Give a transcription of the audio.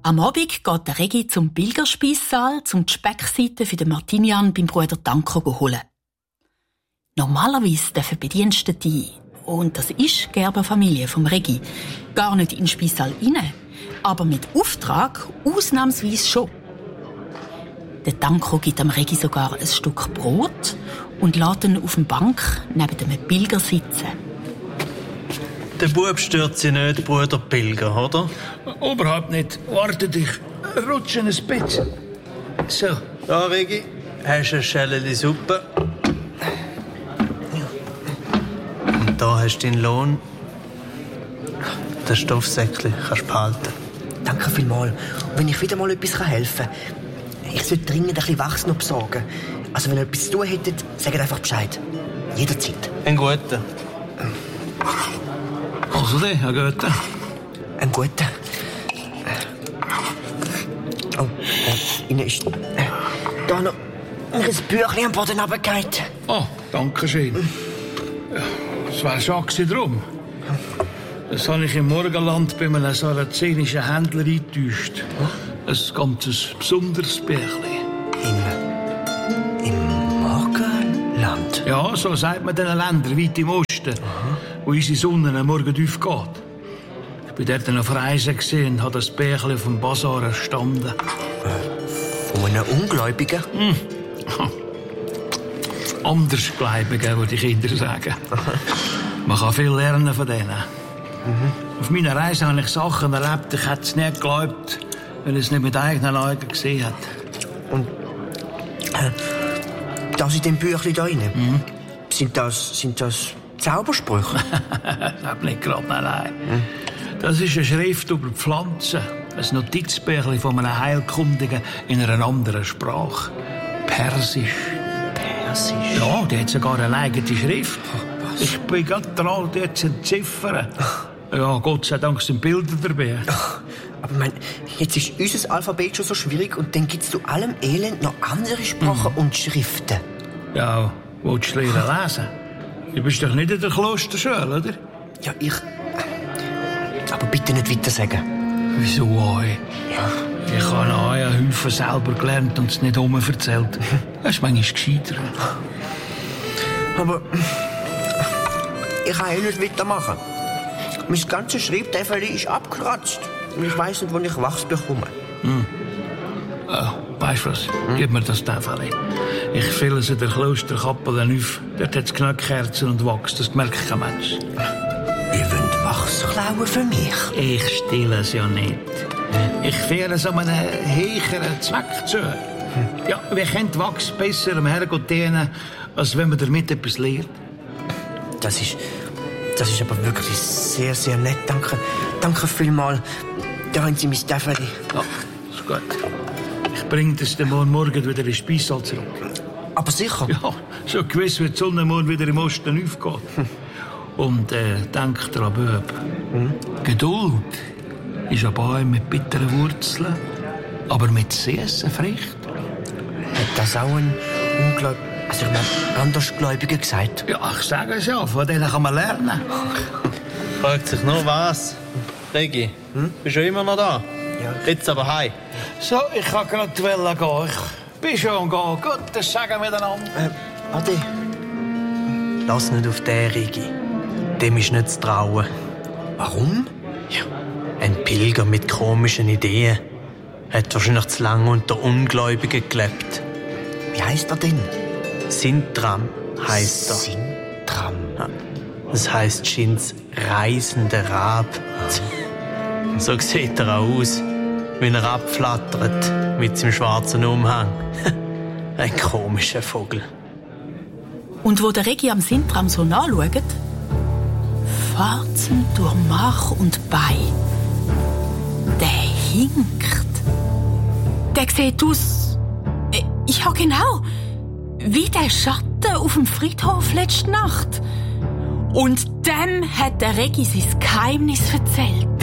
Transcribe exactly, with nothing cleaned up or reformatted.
Am Abend geht der Regi zum Pilgerspeissaal, um die Speckseite für den Martinian beim Bruder Danko zu holen. Normalerweise dürfen Bedienstete, und das ist die Gerberfamilie vom Regi, gar nicht in den Speissaal rein, aber mit Auftrag ausnahmsweise schon. Der Danko gibt am Regi sogar ein Stück Brot und lässt ihn auf der Bank neben dem Pilger sitzen. Der Bub stört sich nicht, Bruder Pilger, oder? Überhaupt nicht. Warte dich. Rutsch ein bisschen. So. Da, Regi, hast du eine Schelle Suppe. Und da hast du deinen Lohn. Das Stoffsäckchen kannst du behalten. Danke vielmals. Und wenn ich wieder mal etwas helfen kann, ich sollte dringend ein bisschen Wachs noch besorgen. Also wenn ihr etwas zu tun hättet, sagt einfach Bescheid. Jederzeit. Ein guter. Also der, Herr Goethe. Ein guter. Oh, äh, Ihnen ist äh, da noch ein Büchlein am Boden runtergefallen. Oh, danke schön. Ja, das war schon drum. Das habe ich im Morgenland bei einem sarazenischen Händler eingetäuscht. Ein ganzes besonderes Bärchen. Im, Im Morgenland? Ja, so sagt man den Ländern weit im Osten, mhm. wo unsere Sonne am Morgen aufgeht. Ich war dort auf Reisen und habe das Bärchen auf dem Basar erstanden. Äh, von einem Ungläubigen? Hm. Andersgläubigen, würde die Kinder sagen. Man kann viel lernen von denen. Mhm. Auf meiner Reise habe ich Sachen erlebt, ich hätte es nicht geglaubt, wenn ich es nicht mit eigenen Augen gesehen hätte. Und äh, das in dem Büchlein da rein, mhm. sind das, sind das Zaubersprüche? Ich habe nicht gerade, nein, nein. Mhm. Das ist eine Schrift über Pflanzen. Ein Notizbüchlein von einem Heilkundigen in einer anderen Sprache. Persisch. Persisch? Ja, die hat sogar eine eigene Schrift. Was? Ich bin gerade dran, die zu entziffern. Ja, Gott sei Dank sind Bilder dabei. Aber mein, jetzt ist unser Alphabet schon so schwierig und dann gibt es zu allem Elend noch andere Sprachen mhm. und Schriften. Ja, willst du lernen lesen? Du bist doch nicht in der Klosterschule, oder? Ja, ich... Aber bitte nicht weiter sagen. Wieso oi? Ja. Ich habe auch einen Haufen selber gelernt und es nicht um erzählt. Das ist manchmal gescheiter. Aber... Ich kann eh nicht weitermachen. Mein ganzes Schreibtäfel ist abgekratzt. Und ich weiss nicht, wo ich Wachs bekomme. Hm. Oh, weißt du was? Hm? Gib mir das Täfel. Ich fülle es in der Klosterkappe auf. Dort hat es Knöckkerzen und Wachs. Das merkt kein Mensch. Ihr wollt Wachs klauen für mich? Ich stehle es ja nicht. Ich führe es an einen höheren Zweck zu. Hm. Ja, wir können Wachs besser am Herrgott dienen, als wenn man damit etwas lernt. Das ist... Das ist aber wirklich sehr, sehr nett. Danke. Danke vielmals. Da haben Sie mein Täfel. Ja, ist gut. Ich bringe das dann morgen wieder in den Speissaal zurück. Aber sicher? Ja, schon gewiss, wenn die Sonne morgen wieder im Osten aufgeht. Hm. Und äh, denk dran, Bub. Hm? Geduld ist ein Baum mit bitteren Wurzeln, aber mit süßen Früchten. Hat das auch ein Unglaub... Also ich meine, Andersgläubiger gesagt? Ja, ich sage es ja, von denen kann man lernen. Fragt sich nur was. Regi, hm? Bist du immer noch da? Ja. Jetzt aber heim. So, ich kann gerade die Welle gehen. Ich bin schon gehen. Gut, das sagen wir miteinander. Äh, Adi. Lass nicht auf den, Regi. Dem ist nicht zu trauen. Warum? Ja, ein Pilger mit komischen Ideen. Hat wahrscheinlich zu lange unter Ungläubigen gelebt. Wie heisst er denn? Sintram heisst er. Sintram? Ja. Das heisst Schins reisender Rab. So sieht er auch aus, wenn er abflattert mit seinem schwarzen Umhang. Ein komischer Vogel. Und wo der Regi am Sintram so nachschaut, fährt ihm durch Mark und Bein. Der hinkt. Der sieht aus... Ja, genau. Wie der Schatten auf dem Friedhof letzte Nacht. Und dem hat der Regi sein Geheimnis erzählt.